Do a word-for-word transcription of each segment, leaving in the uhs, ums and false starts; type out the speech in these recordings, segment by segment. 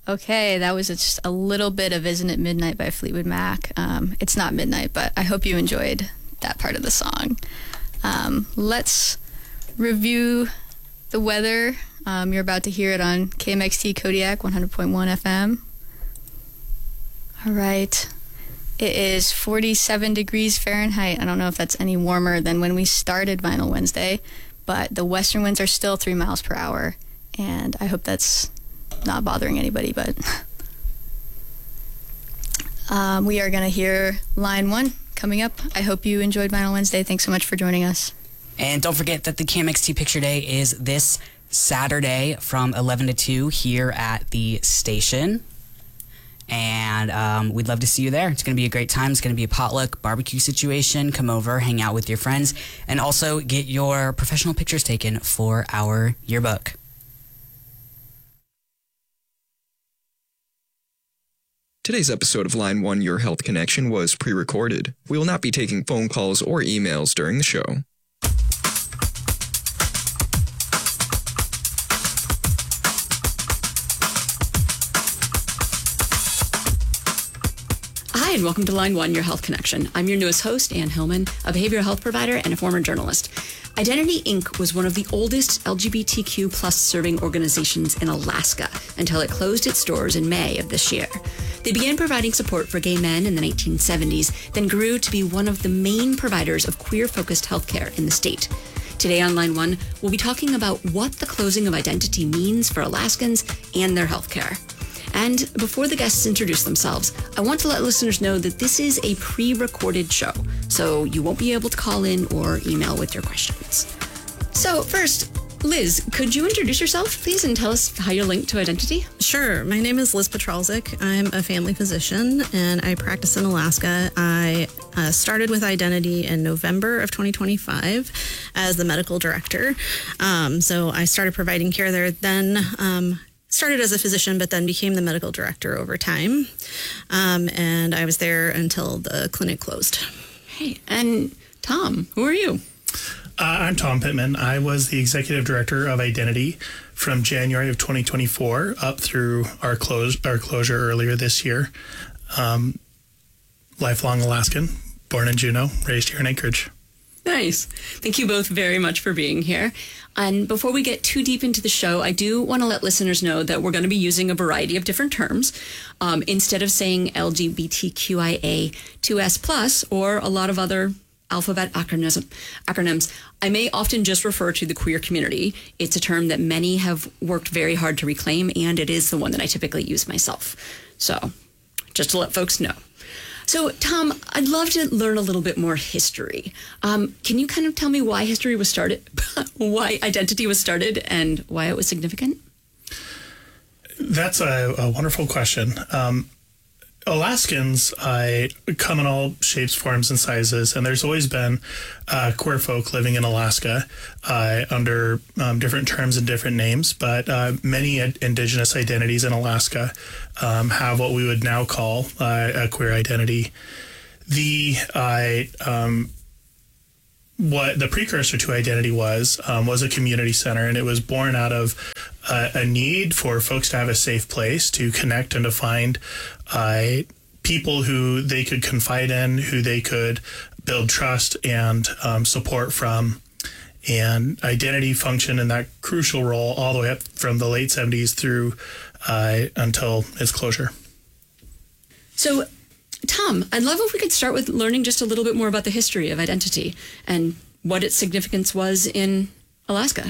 Okay, that was just a little bit of Isn't It Midnight by Fleetwood Mac. Um, it's not midnight, but I hope you enjoyed that part of the song. Um, let's review the weather. Um, you're about to hear it on K M X T Kodiak one hundred point one F M. All right. It is forty-seven degrees Fahrenheit. I don't know if that's any warmer than when we started Vinyl Wednesday, but the western winds are still three miles per hour, and I hope that's not bothering anybody, but um, we are going to hear line one coming up. I hope you enjoyed Vinyl Wednesday. Thanks so much for joining us. And don't forget that the K M X T Picture Day is this Saturday from eleven to two here at the station. And um, we'd love to see you there. It's going to be a great time. It's going to be a potluck barbecue situation. Come over, hang out with your friends, and also get your professional pictures taken for our yearbook. Today's episode of Line one Your Health Connection was pre-recorded. We will not be taking phone calls or emails during the show. Hi, and welcome to Line one, Your Health Connection. I'm your newest host, Ann Hillman, a behavioral health provider and a former journalist. Identity Incorporated was one of the oldest L G B T Q plus serving organizations in Alaska until it closed its doors in May of this year. They began providing support for gay men in the nineteen seventies, then grew to be one of the main providers of queer-focused healthcare in the state. Today on Line one, we'll be talking about what the closing of Identity means for Alaskans and their healthcare. And before the guests introduce themselves, I want to let listeners know that this is a pre-recorded show, so you won't be able to call in or email with your questions. So first, Liz, could you introduce yourself, please, and tell us how you're linked to Identity? Sure. My name is Liz Petralzik. I'm a family physician, and I practice in Alaska. I uh, started with Identity in November of twenty twenty-five as the medical director. Um, so I started providing care there then. Um, Started as a physician, but then became the medical director over time. Um, and I was there until the clinic closed. Hey, and Tom, who are you? Uh, I'm Tom Pittman. I was the executive director of Identity from January of twenty twenty-four up through our close our closure earlier this year. Um, lifelong Alaskan, born in Juneau, raised here in Anchorage. Nice. Thank you both very much for being here. And before we get too deep into the show, I do want to let listeners know that we're going to be using a variety of different terms. Um, instead of saying L G B T Q I A two S plus or a lot of other alphabet acronyms, acronyms, I may often just refer to the queer community. It's a term that many have worked very hard to reclaim, and it is the one that I typically use myself. So just to let folks know. So, Tom, I'd love to learn a little bit more history. Um, can you kind of tell me why history was started, why Identity was started, and why it was significant? That's a, a wonderful question. Um, Alaskans uh, come in all shapes, forms, and sizes, and there's always been uh, queer folk living in Alaska uh, under um, different terms and different names, but uh, many ad- indigenous identities in Alaska um, have what we would now call uh, a queer identity. The uh, um, what the precursor to Identity was um, was a community center, and it was born out of uh, a need for folks to have a safe place to connect and to find uh, people who they could confide in, who they could build trust and um, support from. And Identity functioned in that crucial role all the way up from the late seventies through uh, until its closure. So, Tom, I'd love if we could start with learning just a little bit more about the history of Identity and what its significance was in Alaska.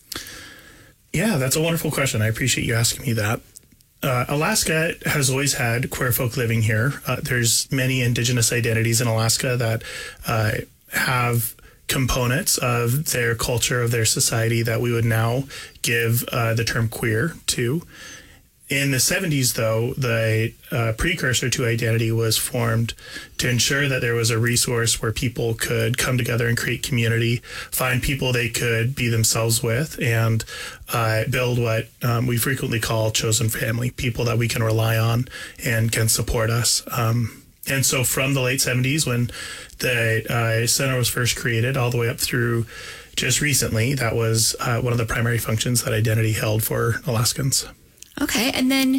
Yeah, that's a wonderful question. I appreciate you asking me that. Uh, Alaska has always had queer folk living here. Uh, there's many indigenous identities in Alaska that uh, have components of their culture, of their society that we would now give uh, the term queer to. In the seventies, though, the uh, precursor to Identity was formed to ensure that there was a resource where people could come together and create community, find people they could be themselves with, and uh, build what um, we frequently call chosen family, people that we can rely on and can support us. Um, and so from the late seventies, when the uh, center was first created, all the way up through just recently, that was uh, one of the primary functions that Identity held for Alaskans. Okay, and then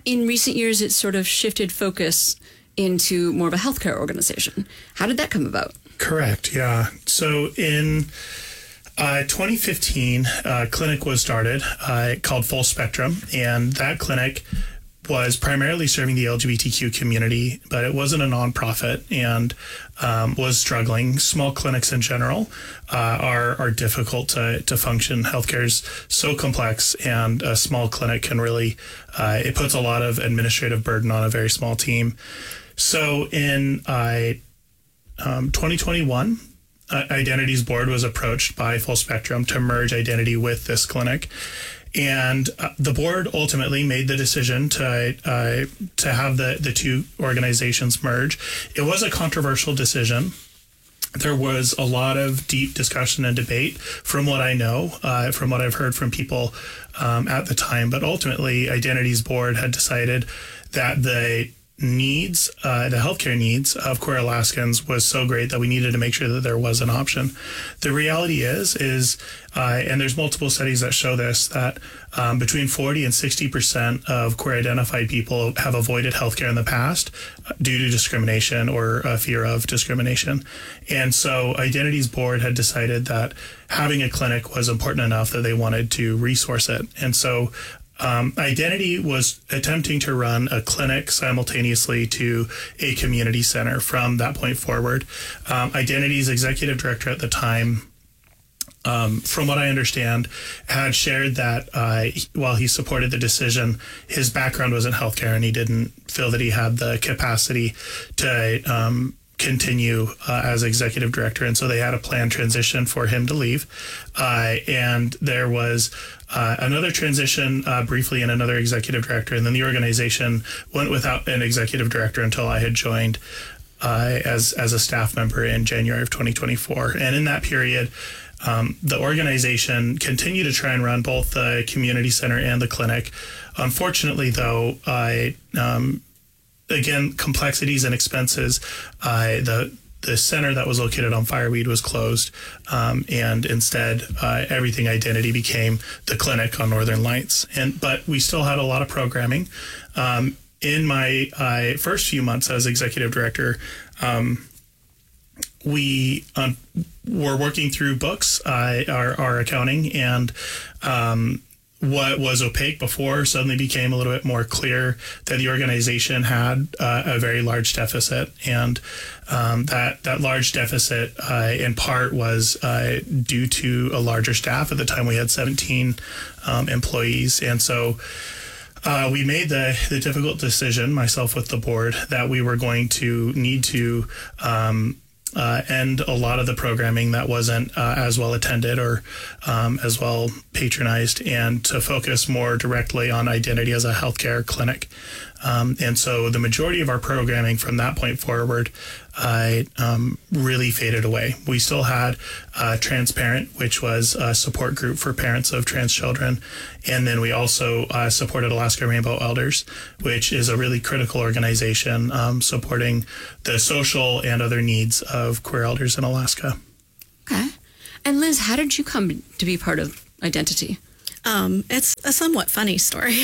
in recent years, it's sort of shifted focus into more of a healthcare organization. How did that come about? Correct, yeah. So in uh, twenty fifteen, a clinic was started uh, called Full Spectrum, and that clinic was primarily serving the L G B T Q community, but it wasn't a nonprofit and um, was struggling. Small clinics in general uh, are are difficult to, to function. Healthcare is so complex, and a small clinic can really, uh, it puts a lot of administrative burden on a very small team. So in uh, um, twenty twenty-one, uh, Identity's board was approached by Full Spectrum to merge Identity with this clinic. And uh, the board ultimately made the decision to uh, to have the, the two organizations merge. It was a controversial decision. There was a lot of deep discussion and debate from what I know, uh, from what I've heard from people um, at the time. But ultimately, Identity's board had decided that the needs, uh, the healthcare needs of queer Alaskans was so great that we needed to make sure that there was an option. The reality is, is, uh, and there's multiple studies that show this, that um, between forty and sixty percent of queer identified people have avoided healthcare in the past due to discrimination or uh, fear of discrimination. And so Identity's board had decided that having a clinic was important enough that they wanted to resource it. And so Um, Identity was attempting to run a clinic simultaneously to a community center from that point forward. Um, Identity's executive director at the time, um, from what I understand, had shared that uh, while he supported the decision, his background was in healthcare and he didn't feel that he had the capacity to um, continue uh, as executive director. And so they had a planned transition for him to leave. Uh, and there was uh, another transition uh, briefly and another executive director. And then the organization went without an executive director until I had joined uh, as, as a staff member in January of twenty twenty-four. And in that period, um, the organization continued to try and run both the community center and the clinic. Unfortunately, though, I, um, again, complexities and expenses, uh, the the center that was located on Fireweed was closed, um, and instead uh, everything Identity became the clinic on Northern Lights. And but we still had a lot of programming. Um, in my uh, first few months as executive director, um, we um, were working through books, uh, our, our accounting, and um, what was opaque before suddenly became a little bit more clear that the organization had uh, a very large deficit. And um, that, that large deficit uh, in part was uh, due to a larger staff. At the time, we had seventeen um, employees. And so uh, we made the, the difficult decision, myself with the board, that we were going to need to um, Uh, and a lot of the programming that wasn't uh, as well attended or um, as well patronized, and to focus more directly on Identity as a healthcare clinic. Um, and so the majority of our programming from that point forward uh, um, really faded away. We still had uh, Transparent, which was a support group for parents of trans children. And then we also uh, supported Alaska Rainbow Elders, which is a really critical organization um, supporting the social and other needs of queer elders in Alaska. Okay. And Liz, how did you come to be part of Identity? Um, it's a somewhat funny story.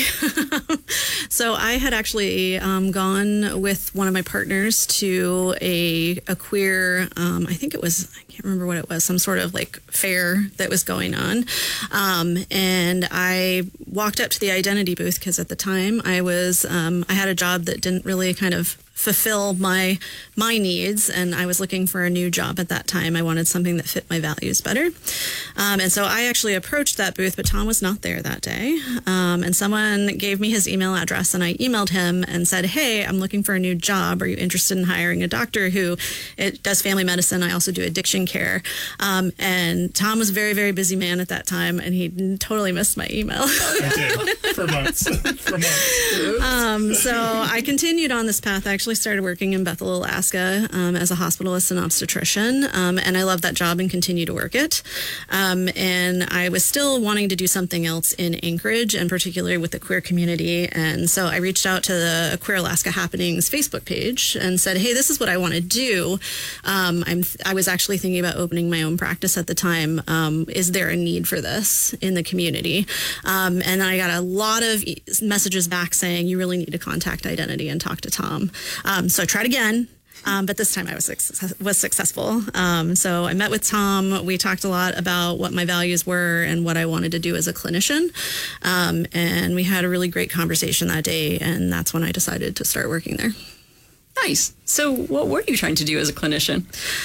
So I had actually um, gone with one of my partners to a, a queer, um, I think it was, I can't remember what it was, some sort of like fair that was going on. Um, and I walked up to the Identity booth because at the time I was, um, I had a job that didn't really kind of fulfill my my needs, and I was looking for a new job at that time. I wanted something that fit my values better. Um, and so I actually approached that booth, but Tom was not there that day. Um, and someone gave me his email address, and I emailed him and said, hey, I'm looking for a new job. Are you interested in hiring a doctor who it does family medicine? I also do addiction care. Um, and Tom was a very, very busy man at that time, and he totally missed my email. I did, for months. for months. Um, so I continued on this path. I actually started working in Bethel, Alaska um, as a hospitalist and obstetrician, um, and I loved that job and continue to work it. Um, and I was still wanting to do something else in Anchorage, and particularly with the queer community. community. And so I reached out to the Queer Alaska Happenings Facebook page and said, hey, this is what I want to do. Um, I'm, I was actually thinking about opening my own practice at the time. Um, is there a need for this in the community? Um, and I got a lot of e- messages back saying, you really need to contact Identity and talk to Tom. Um, so I tried again. Um, but this time I was success- was successful. Um, so I met with Tom. We talked a lot about what my values were and what I wanted to do as a clinician. Um, and we had a really great conversation that day. And that's when I decided to start working there. Nice. So what were you trying to do as a clinician?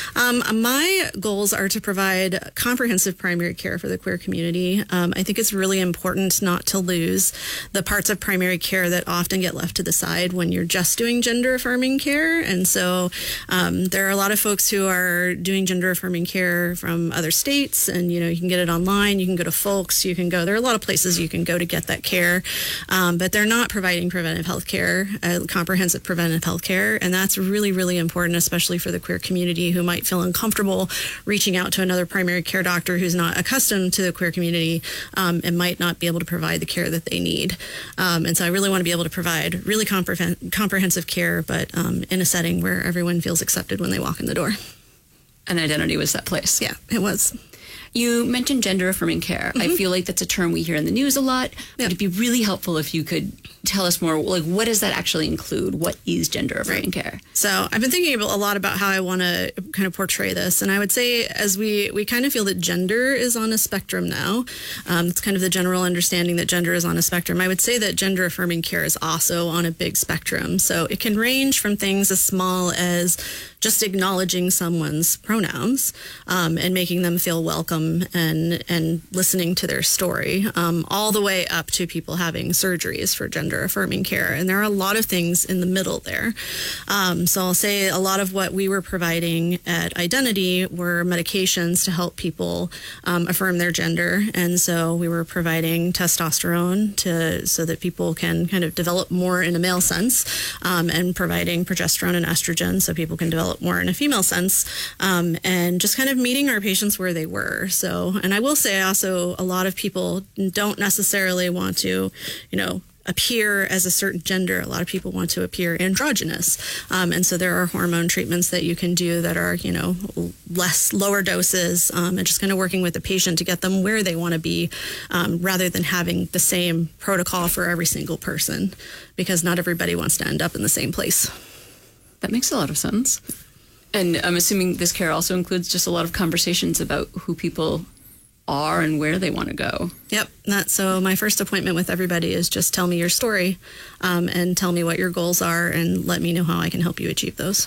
Um, my goals are to provide comprehensive primary care for the queer community. Um, I think it's really important not to lose the parts of primary care that often get left to the side when you're just doing gender affirming care. And so um, there are a lot of folks who are doing gender affirming care from other states, and you know, you can get it online, you can go to Folks, you can go, there are a lot of places you can go to get that care, um, but they're not providing preventive health care, uh, comprehensive preventive health care. And that's really, really important, especially for the queer community who might feel uncomfortable reaching out to another primary care doctor who's not accustomed to the queer community um, and might not be able to provide the care that they need. Um, and so I really want to be able to provide really compre- comprehensive care, but um, in a setting where everyone feels accepted when they walk in the door. And Identity was that place. Yeah, it was. You mentioned gender affirming care. Mm-hmm. I feel like that's a term we hear in the news a lot. Yeah. It'd be really helpful if you could tell us more, like, what does that actually include? What is gender affirming right. care? So I've been thinking a lot about how I want to kind of portray this. And I would say as we, we kind of feel that gender is on a spectrum now. Um, it's kind of the general understanding that gender is on a spectrum. I would say that gender affirming care is also on a big spectrum. So it can range from things as small as just acknowledging someone's pronouns um, and making them feel welcome and and listening to their story, um, all the way up to people having surgeries for gender affirming care. And there are a lot of things in the middle there. Um, so I'll say a lot of what we were providing at Identity were medications to help people um, affirm their gender. And so we were providing testosterone to so that people can kind of develop more in a male sense, um, and providing progesterone and estrogen so people can develop more in a female sense, um, and just kind of meeting our patients where they were. So, and I will say also a lot of people don't necessarily want to, you know, appear as a certain gender. A lot of people want to appear androgynous. Um, and so there are hormone treatments that you can do that are, you know, less, lower doses, um, and just kind of working with the patient to get them where they want to be, um, rather than having the same protocol for every single person, because not everybody wants to end up in the same place. That makes a lot of sense. And I'm assuming this care also includes just a lot of conversations about who people are and where they want to go. Yep. That, so my first appointment with everybody is just tell me your story, um, and tell me what your goals are and let me know how I can help you achieve those.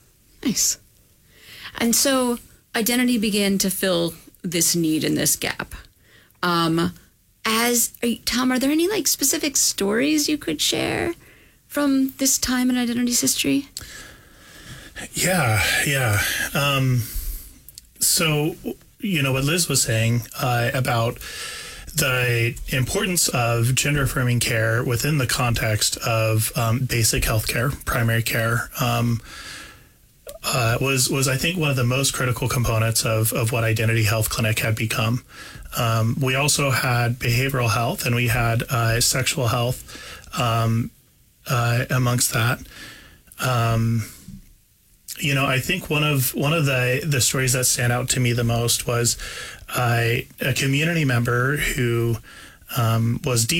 Nice. And so Identity began to fill this need and this gap. Um, as are you, Tom, are there any like specific stories you could share from this time in Identity's history? Yeah, yeah. Um, so, you know, what Liz was saying uh, about the importance of gender affirming care within the context of um, basic health care, primary care, um, uh, was, was, I think, one of the most critical components of, of what Identity Health Clinic had become. Um, we also had behavioral health, and we had uh, sexual health um, uh, amongst that. Um, You know, I think one of one of the, the stories that stand out to me the most was uh, a community member who um, was deep